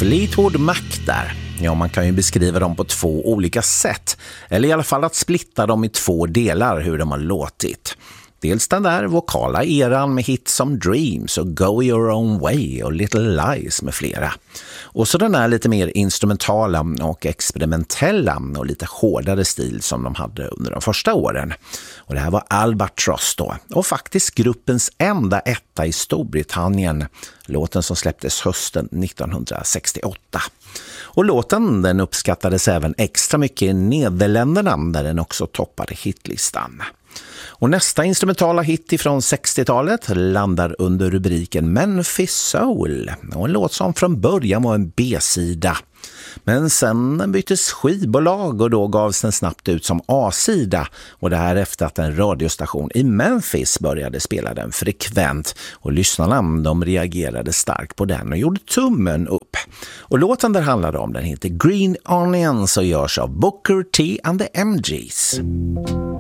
Fleetwood Mac där. Ja, man kan ju beskriva dem på två olika sätt. Eller i alla fall att splitta dem i två delar hur de har låtit. Dels den där vokala eran med hits som Dreams och Go Your Own Way och Little Lies med flera. Och så den här lite mer instrumentala och experimentella och lite hårdare stil som de hade under de första åren. Och det här var Albatross då. Och faktiskt gruppens enda etta i Storbritannien. Låten som släpptes hösten 1968. Och låten den uppskattades även extra mycket i Nederländerna där den också toppade hitlistan. Och nästa instrumentala hit ifrån 60-talet landar under rubriken Memphis Soul. Och en låt som från början var en B-sida. Men sen byttes skivbolag och då gavs den snabbt ut som A-sida. Och det här efter att en radiostation i Memphis började spela den frekvent. Och lyssnarna de reagerade starkt på den och gjorde tummen upp. Och låten där handlade om den heter Green Onions och görs av Booker T and the MGs.